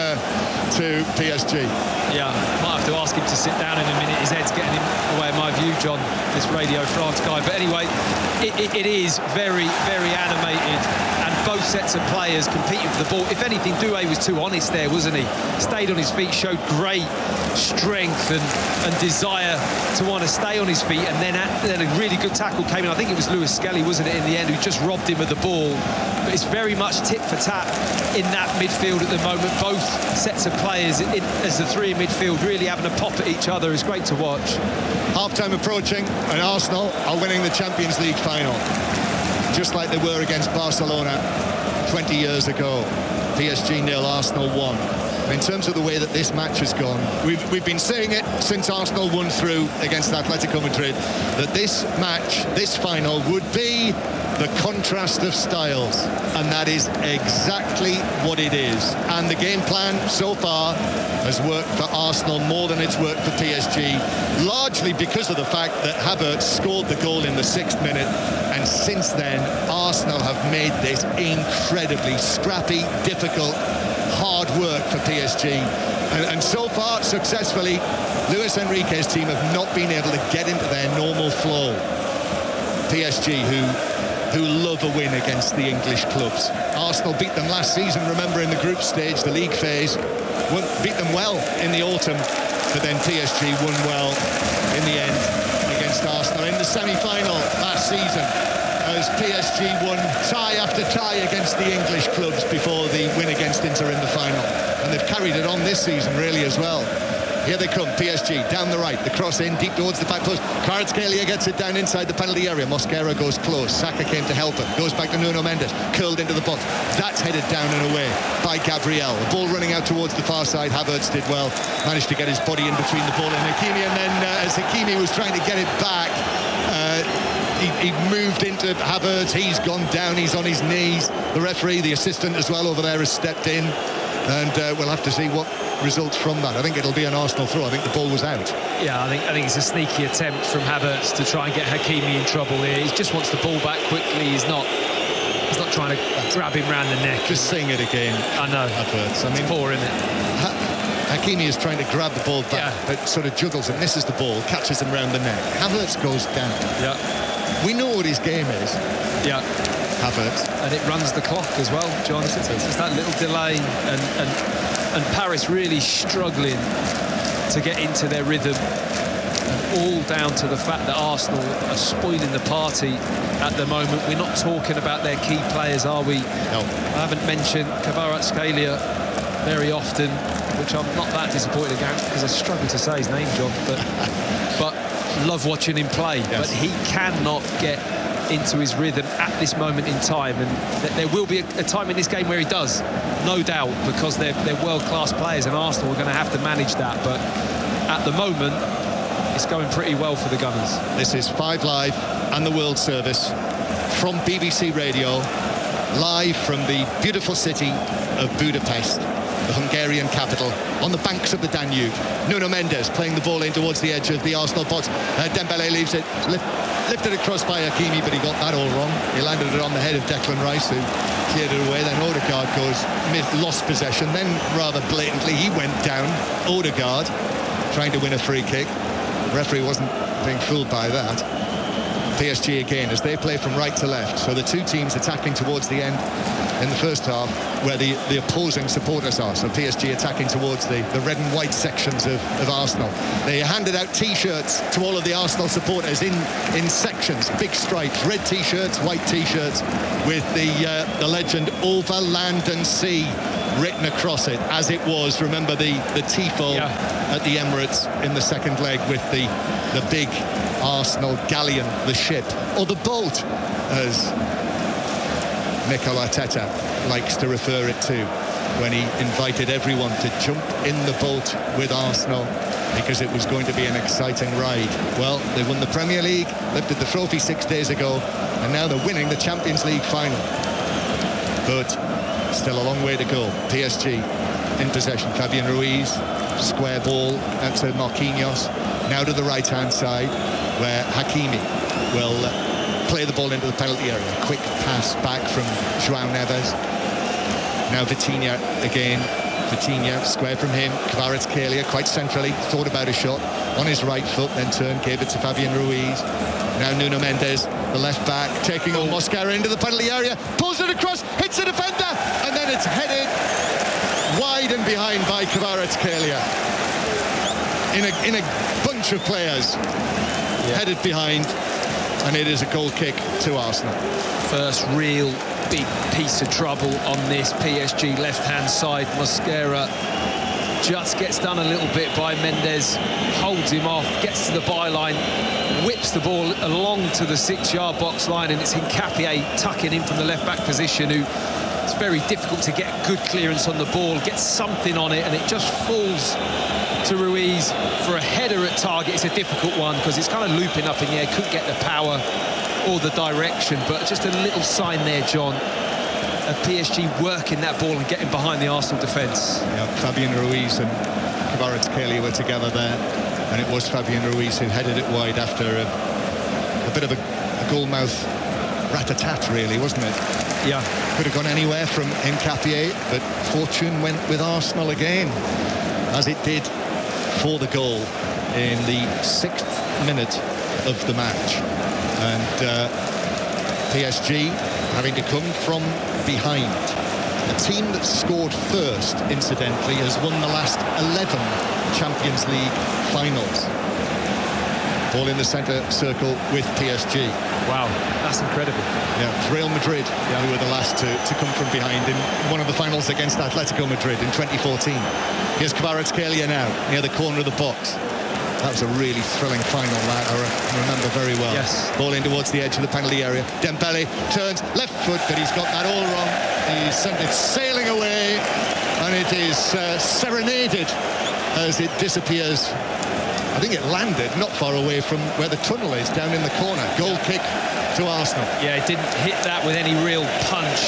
A: to PSG.
B: Yeah, might have to ask him to sit down in a minute. His head's getting in the way of my view, John, this Radio France guy. But anyway, it is very, very animated, and both sets of players competing for the ball. If anything, Doué was too honest there, wasn't he? Stayed on his feet, showed great strength and desire to want to stay on his feet, and then a really good tackle came in. I think it was Lewis Skelly, wasn't it, in the end, who just robbed him of the ball. But it's very much tit for tat in that midfield at the moment. Both sets of players as the three in midfield really having a pop at each other. It's great to watch.
A: Half-time approaching, and Arsenal are winning the Champions League final, just like they were against Barcelona 20 years ago. PSG 0, Arsenal 1. In terms of the way that this match has gone, we've been saying it since Arsenal won through against Atletico Madrid, that this match, this final, would be the contrast of styles, and that is exactly what it is. And the game plan so far has worked for Arsenal more than it's worked for PSG, largely because of the fact that Havertz scored the goal in the 6th minute, and since then Arsenal have made this incredibly scrappy, difficult, hard work for PSG, and so far successfully. Luis Enrique's team have not been able to get into their normal flow. PSG, who love a win against the English clubs. Arsenal beat them last season, remember, in the group stage, the league phase. Beat them well in the autumn, but then PSG won well in the end against Arsenal in the semi-final last season, as PSG won tie after tie against the English clubs before the win against Inter in the final. And they've carried it on this season, really, as well. Here they come, PSG, down the right, the cross in, deep towards the back post. Kvaratskhelia gets it down inside the penalty area. Mosquera goes close. Saka came to help him. Goes back to Nuno Mendes, curled into the box. That's headed down and away by Gabriel. The ball running out towards the far side. Havertz did well, managed to get his body in between the ball and Hakimi, and then as Hakimi was trying to get it back, he moved into Havertz. He's gone down, he's on his knees. The referee, the assistant as well over there, has stepped in, and we'll have to see what results from that. I think it'll be an Arsenal throw. I think the ball was out.
B: Yeah, I think it's a sneaky attempt from Havertz to try and get Hakimi in trouble here. He just wants the ball back quickly. He's not trying to grab him round the neck.
A: Just seeing it again.
B: I know.
A: Havertz. I mean,
B: it's poor, isn't it?
A: Hakimi is trying to grab the ball back, but sort of juggles and misses the ball, catches him round the neck. Havertz goes down.
B: Yeah.
A: We know what his game is.
B: Yeah.
A: Havertz.
B: And it runs the clock as well, John. It's that little delay, and Paris really struggling to get into their rhythm, and all down to the fact that Arsenal are spoiling the party at the moment. We're not talking about their key players, are we?
A: No.
B: I haven't mentioned Kvaratskhelia very often, which I'm not that disappointed against, because I struggle to say his name, John, but love watching him play. Yes. But he cannot get into his rhythm at this moment in time, and there will be a time in this game where he does, no doubt, because they're world-class players, and Arsenal are going to have to manage that. But at the moment, it's going pretty well for the Gunners. This is 5 Live and the World Service from BBC Radio, live from the beautiful city of Budapest, the Hungarian capital, on the banks of the Danube. Nuno Mendes playing the ball in towards the edge of the Arsenal box. Dembele leaves it, lifted across by Hakimi, but he got that all wrong. He landed it on the head of Declan Rice, who cleared it away. Then Odegaard lost possession. Then rather blatantly, he went down. Odegaard trying to win a free kick. The referee wasn't being fooled by that.
A: PSG again, as they play from right to left. So the two teams attacking towards the end in the first half, where the opposing supporters are. So PSG attacking towards the red and white sections of Arsenal. They handed out T-shirts to all of the Arsenal supporters in sections, big stripes, red T-shirts, white T-shirts, with the legend "Over Land and Sea" written across it, as it was. Remember the Tifo at the Emirates in the second leg, with the big Arsenal galleon, the ship, or the boat, as Mikel Arteta likes to refer it to, when he invited everyone to jump in the boat with Arsenal, because it was going to be an exciting ride. Well, they won the Premier League, lifted the trophy 6 days ago, and now they're winning the Champions League final. But still a long way to go. PSG in possession. Fabian Ruiz, square ball out to Marquinhos. Now to the right-hand side, where Hakimi will play the ball into the penalty area. Quick pass back from João Neves. Now Vitinha again. Vitinha, square from him. Kvaratskhelia quite centrally, thought about a shot on his right foot, then turned, gave it to Fabian Ruiz. Now Nuno Mendes, the left back, taking on Mosquera into the penalty area, pulls it across, hits the defender, and then it's headed wide and behind by Kvaratskhelia. In a bunch of players, headed behind, and it is a goal kick to Arsenal.
B: First real big piece of trouble on this PSG left-hand side. Mosquera just gets done a little bit by Mendes, holds him off, gets to the byline, whips the ball along to the 6-yard box line, and it's Hincapié tucking in from the left-back position, who it's very difficult to get good clearance on the ball, gets something on it, and it just falls to Ruiz for a header at target. It's a difficult one because it's kind of looping up in the air, couldn't get the power or the direction, but just a little sign there, John, of PSG working that ball and getting behind the Arsenal defence.
A: Yeah, Fabian Ruiz and Kvaratskhelia were together there, and it was Fabian Ruiz who headed it wide after a bit of a goal-mouth rat-a-tat, really, wasn't it?
B: Yeah.
A: Could have gone anywhere from Hincapié, but fortune went with Arsenal again, as it did for the goal in the 6th minute of the match. And PSG having to come from behind. A team that scored first, incidentally, has won the last 11 Champions League finals. Ball in the centre circle with PSG.
B: Wow, that's incredible.
A: Yeah, it's Real Madrid who were the last to come from behind in one of the finals against Atletico Madrid in 2014. Here's Kvaratskhelia now, near the corner of the box. That was a really thrilling final, that I remember very well.
B: Yes.
A: Ball in towards the edge of the penalty area. Dembele turns left foot, but he's got that all wrong. He's sent it sailing away, and it is serenaded as it disappears. I think it landed not far away from where the tunnel is, down in the corner. Goal kick to Arsenal.
B: Yeah, it didn't hit that with any real punch.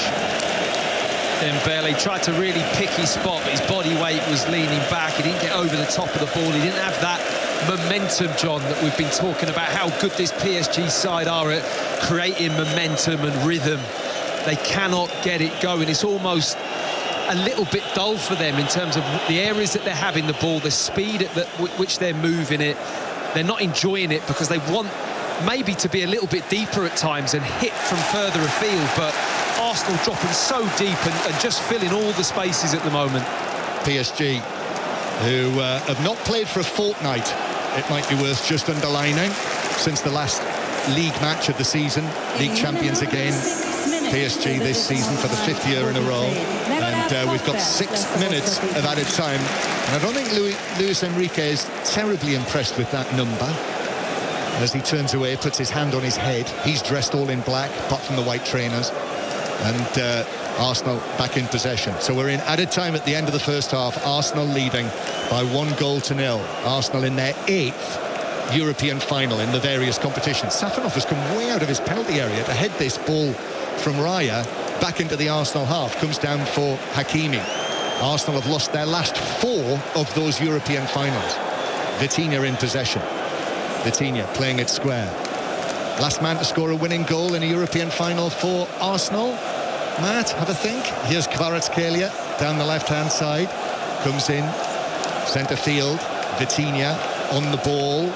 B: Dembele tried to really pick his spot, but his body weight was leaning back. He didn't get over the top of the ball. He didn't have that momentum, John, that we've been talking about, how good this PSG side are at creating momentum and rhythm. They cannot get it going. It's almost a little bit dull for them in terms of the areas that they're having the ball, the speed at which they're moving it. They're not enjoying it because they want maybe to be a little bit deeper at times and hit from further afield, but Arsenal dropping so deep and just filling all the spaces at the moment.
A: PSG, who have not played for a fortnight, it might be worth just underlining, since the last league match of the season. League champions again, PSG this season for the 5th year in a row. And we've got 6 minutes of added time. And I don't think Luis Enrique is terribly impressed with that number. As he turns away, puts his hand on his head. He's dressed all in black, apart from the white trainers. And Arsenal back in possession. So we're in added time at the end of the first half. Arsenal leading by 1-0. Arsenal in their 8th European final in the various competitions. Safanov has come way out of his penalty area to head this ball from Raya back into the Arsenal half. Comes down for Hakimi. Arsenal have lost their last 4 of those European finals. Vitinha in possession. Vitinha playing it square. Last man to score a winning goal in a European final for Arsenal. Matt, have a think. Here's Kvaratskhelia down the left-hand side. Comes in, centre field. Vitinha on the ball.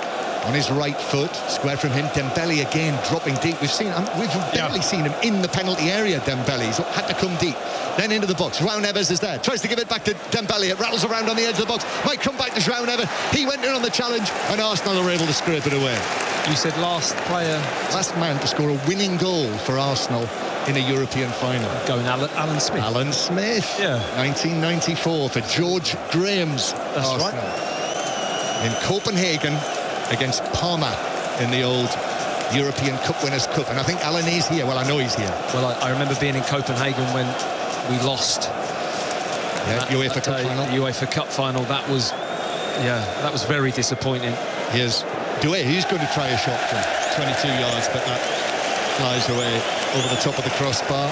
A: on his right foot, square from him. Dembele again dropping deep. We've barely seen him in the penalty area. Dembele, he's had to come deep. Then into the box. João Neves is there. Tries to give it back to Dembele. It rattles around on the edge of the box. Might come back to João Neves. He went in on the challenge, and Arsenal are able to scrape it away.
B: You said last
A: man to score a winning goal for Arsenal in a European final.
B: Going Alan Smith.
A: Alan Smith.
B: Yeah.
A: 1994 for George Graham's Arsenal. Right. In Copenhagen against Parma in the old European Cup Winners' Cup. And I think Alan is here. Well, I know he's here.
B: Well, I remember being in Copenhagen when we lost.
A: UEFA Cup final.
B: UEFA Cup final. That was very disappointing.
A: Here's Doué. He's going to try a shot from 22 yards, but that flies away over the top of the crossbar.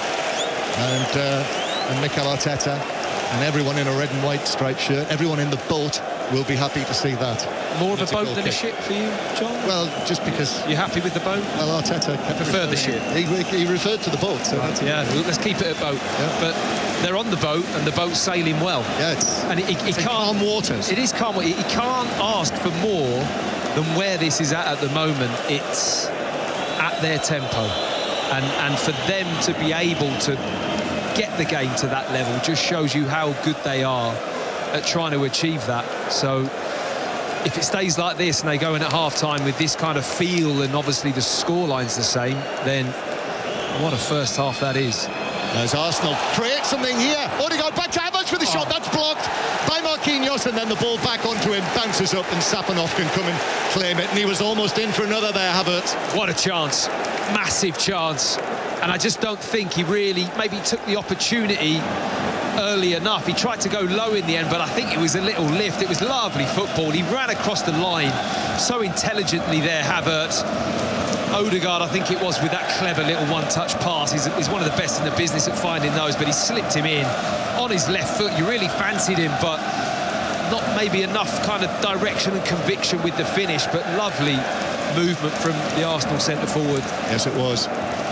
A: And Mikel Arteta and everyone in a red and white striped shirt, everyone in the boat will be happy to see that.
B: More of a boat than a ship for you, John?
A: Well, just because...
B: You're happy with the boat?
A: Well, Arteta
B: prefer the ship.
A: He referred to the boat. So
B: right, let's keep it a boat. Yeah. But they're on the boat, and the boat's sailing well.
A: Yeah, it's calm waters.
B: It is calm. He can't ask for more than where this is at the moment. It's at their tempo. And for them to be able to get the game to that level just shows you how good they are at trying to achieve that. So if it stays like this and they go in at half-time with this kind of feel, and obviously the scoreline's the same, then what a first half that is.
A: As Arsenal create something here. Odegaard back to Havertz with the shot. That's blocked by Marquinhos, and then the ball back onto him, bounces up, and Saponov can come and claim it. And he was almost in for another there, Havertz.
B: What a chance. Massive chance. And I just don't think he really maybe took the opportunity early enough. He tried to go low in the end, but I think it was a little lift. It was lovely football. He ran across the line so intelligently there, Havertz. Odegaard, I think it was, with that clever little one-touch pass. He's one of the best in the business at finding those, but he slipped him in on his left foot. You really fancied him, but not maybe enough kind of direction and conviction with the finish, but lovely movement from the Arsenal centre-forward.
A: Yes, it was.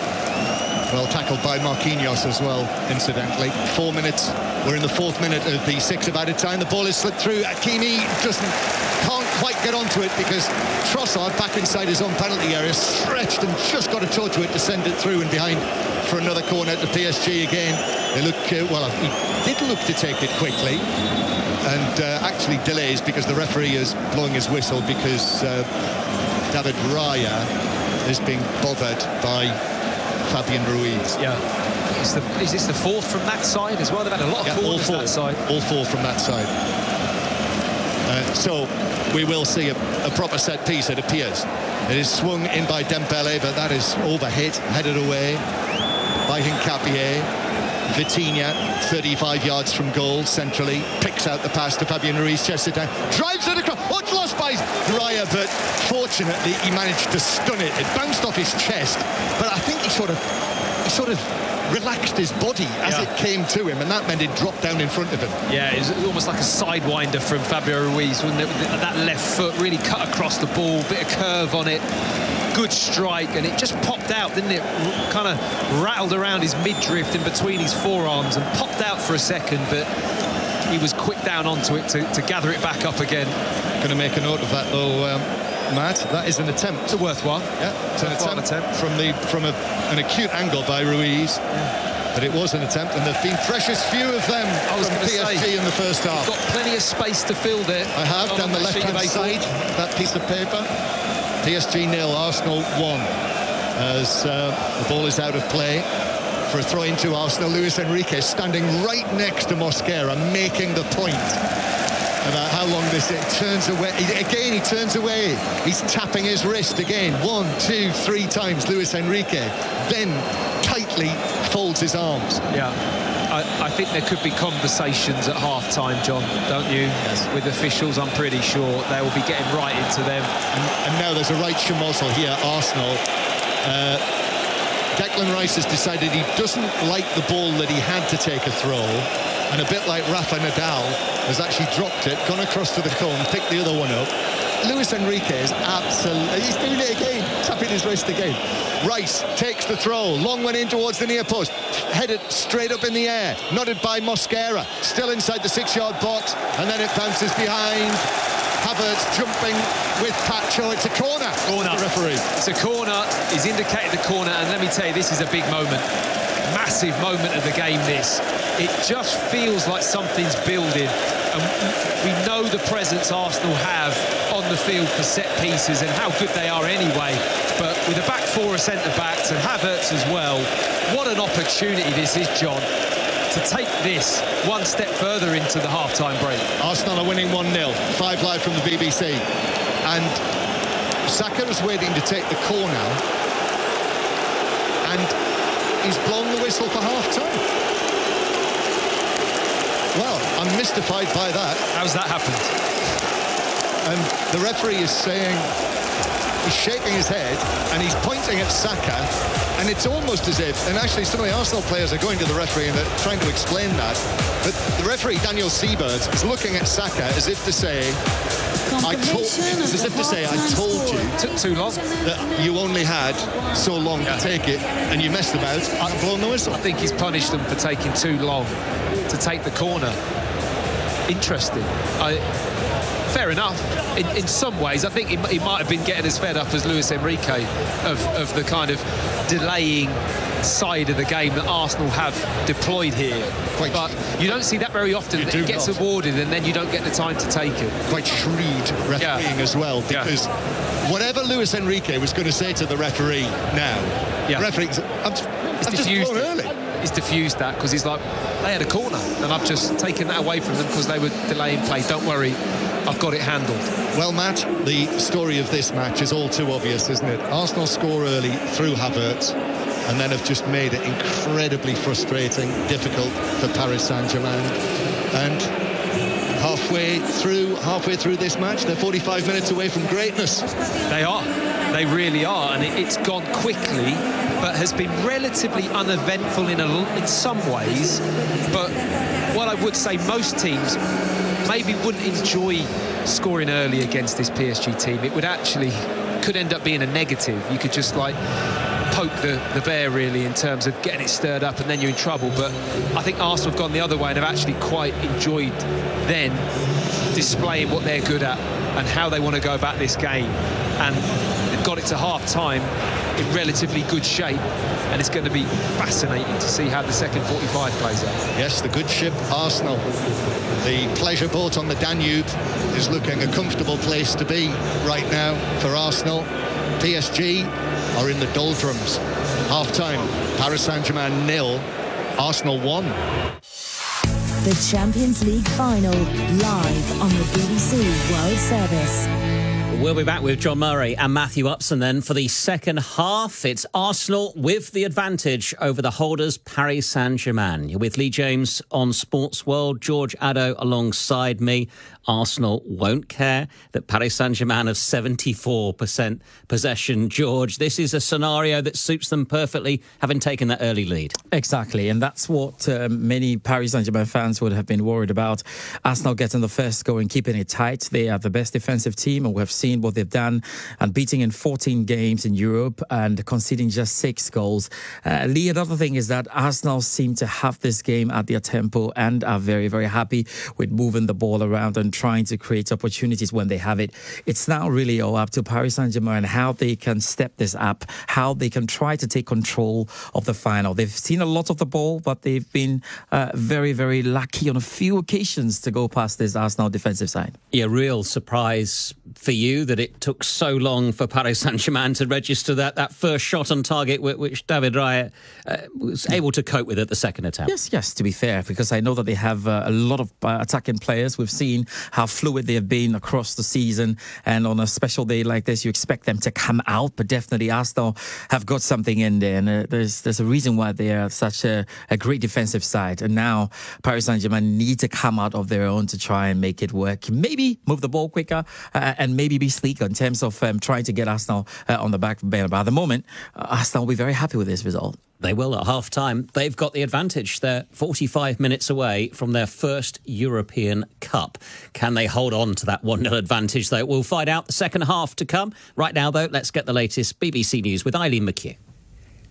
A: Well tackled by Marquinhos as well, incidentally. 4 minutes. We're in the 4th minute of the 6 of added time. The ball is slipped through. Hakimi can't quite get onto it because Trossard, back inside his own penalty area, stretched and just got a toe to it to send it through and behind for another corner to PSG again. They look, he did look to take it quickly and actually delays because the referee is blowing his whistle because David Raya is being bothered by Fabian Ruiz.
B: Yeah. Is this the 4th from that side as well? They've had a lot of corners that side.
A: All 4 from that side. So we will see a proper set piece, it appears. It is swung in by Dembele, but that is overhit, headed away by Hincapié. Vitinha, 35 yards from goal, centrally, picks out the pass to Fabian Ruiz, chests it down, drives it across. Oh, it's lost by Raya, but fortunately he managed to stun it. It bounced off his chest, but I think he sort of relaxed his body as it came to him, and that meant it dropped down in front of him.
B: Yeah, it was almost like a sidewinder from Fabio Ruiz, wasn't it? That left foot really cut across the ball, bit of curve on it, good strike, and it just popped out, didn't it? Kind of rattled around his midriff in between his forearms and popped out for a second, but he was quick down onto it to gather it back up again.
A: Going to make a note of that, though, Matt. That is an attempt.
B: It's a worthwhile.
A: Yeah, it's an attempt from an acute angle by Ruiz. Yeah. But it was an attempt, and there've been precious few of them from PSG in the first half.
B: Got plenty of space to fill there.
A: I have, down the left-hand side, that piece of paper. PSG 0, Arsenal 1. As the ball is out of play for a throw into Arsenal. Luis Enrique standing right next to Mosquera, making the point about how long this turns away. Again, he turns away. He's tapping his wrist again. 1, 2, 3 times, Luis Enrique. Then tightly folds his arms.
B: Yeah. I think there could be conversations at half-time, John, don't you?
A: Yes.
B: With officials, I'm pretty sure they will be getting right into them.
A: And now there's a right Schmozzle here, Arsenal. Declan Rice has decided he doesn't like the ball that he had to take a throw, and a bit like Rafa Nadal has actually dropped it, gone across to the cone, picked the other one up. Luis Enrique is absolutely, he's doing it again, tapping his wrist again. Rice takes the throw, long one in towards the near post, headed straight up in the air, nodded by Mosquera, still inside the 6-yard box, and then it bounces behind Havertz jumping with Pacho. It's a corner. The referee.
B: It's a corner. He's indicated the corner, and let me tell you, this is a big moment. Massive moment of the game, this. It just feels like something's building, and we know the presence Arsenal have on the field for set pieces and how good they are anyway. But with a back four of centre-backs and Havertz as well, what an opportunity this is, John, to take this one step further into the half-time break.
A: Arsenal are winning 1-0, 5 Live from the BBC. And Saka is waiting to take the corner, and he's blown the whistle for half-time. Well, I'm mystified by that.
B: How's that happened?
A: And the referee is saying, he's shaking his head and he's pointing at Saka, and it's almost as if, and actually some of the Arsenal players are going to the referee and they're trying to explain that, but the referee, Daniel Seabird, is looking at Saka as if to say, I told you
B: Took too long.
A: that you only had so long to take it, and you messed about and blown the whistle.
B: I think he's punished them for taking too long to take the corner. Interesting. Fair enough. In some ways, I think he might have been getting as fed up as Luis Enrique of the kind of delaying side of the game that Arsenal have deployed here. But you don't see that very often. It gets awarded and then you don't get the time to take it.
A: Quite shrewd refereeing as well, because whatever Luis Enrique was going to say to the referee now, the referee, I'm just blown early.
B: He's diffused that because he's like, they had a corner and I've just taken that away from them because they were delaying play. Don't worry, I've got it handled.
A: Well, Matt, the story of this match is all too obvious, isn't it? Arsenal score early through Havertz and then have just made it incredibly frustrating, difficult for Paris Saint-Germain. And halfway through this match, they're 45 minutes away from greatness.
B: They are. They really are. And it's gone quickly, but has been relatively uneventful in some ways. But what I would say, most teams maybe wouldn't enjoy scoring early against this PSG team. It would actually could end up being a negative. You could just like poke the bear really in terms of getting it stirred up and then you're in trouble. But I think Arsenal have gone the other way and have actually quite enjoyed then displaying what they're good at and how they want to go about this game. And they've got it to half-time in relatively good shape, and it's going to be fascinating to see how the second 45 plays out.
A: Yes, the good ship Arsenal, the pleasure boat on the Danube, is looking a comfortable place to be right now for Arsenal. PSG are in the doldrums. Half-time, Paris Saint-Germain 0, Arsenal 1.
D: The Champions League final, live on the BBC World Service.
E: We'll be back with John Murray and Matthew Upson then for the second half. It's Arsenal with the advantage over the holders, Paris Saint-Germain. You're with Lee James on Sports World, George Addo alongside me. Arsenal won't care that Paris Saint-Germain have 74% possession. George, this is a scenario that suits them perfectly, having taken that early lead.
F: Exactly, and that's what many Paris Saint-Germain fans would have been worried about. Arsenal getting the first goal and keeping it tight. They are the best defensive team, and we have seen what they've done, and beating in 14 games in Europe and conceding just 6 goals. Lee, another thing is that Arsenal seem to have this game at their tempo and are very, very happy with moving the ball around and trying to create opportunities when they have it. It's now really all up to Paris Saint-Germain how they can step this up, how they can try to take control of the final. They've seen a lot of the ball, but they've been very, very lucky on a few occasions to go past this Arsenal defensive side.
E: Yeah, real surprise for you that it took so long for Paris Saint-Germain to register that first shot on target, which David Raya was able to cope with at the second attempt.
F: Yes, to be fair, because I know that they have a lot of attacking players. We've seen how fluid they have been across the season, and on a special day like this, you expect them to come out, but definitely Arsenal have got something in there, and there's a reason why they are such a great defensive side, and now Paris Saint-Germain need to come out of their own to try and make it work. Maybe move the ball quicker and maybe be sleeker in terms of trying to get Arsenal on the back burner. But at the moment, Arsenal will be very happy with this result.
E: They will at half-time. They've got the advantage. They're 45 minutes away from their first European Cup. Can they hold on to that 1-0 advantage, though? We'll find out the second half to come. Right now, though, let's get the latest BBC News with Eileen McHugh.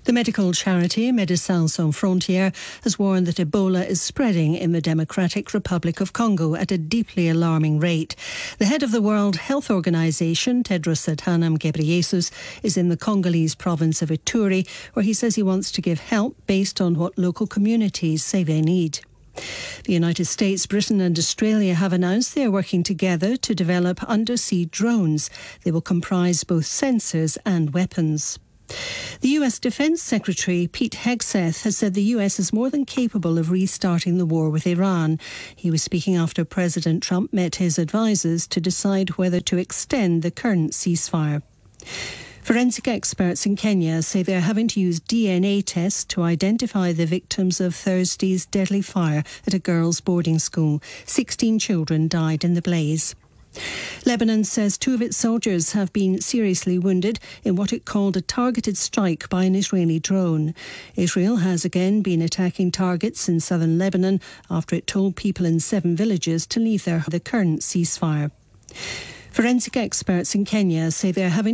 G: The medical charity Médecins Sans Frontières has warned that Ebola is spreading in the Democratic Republic of Congo at a deeply alarming rate. The head of the World Health Organization, Tedros Adhanom Ghebreyesus, is in the Congolese province of Ituri, where he says he wants to give help based on what local communities say they need. The United States, Britain and Australia have announced they are working together to develop undersea drones. They will comprise both sensors and weapons. The US Defense Secretary Pete Hegseth has said the US is more than capable of restarting the war with Iran. He was speaking after President Trump met his advisers to decide whether to extend the current ceasefire. Forensic experts in Kenya say they're having to use DNA tests to identify the victims of Thursday's deadly fire at a girls' boarding school. 16 children died in the blaze. Lebanon says 2 of its soldiers have been seriously wounded in what it called a targeted strike by an Israeli drone. Israel has again been attacking targets in southern Lebanon after it told people in 7 villages to leave the current ceasefire. Forensic experts in Kenya say they're having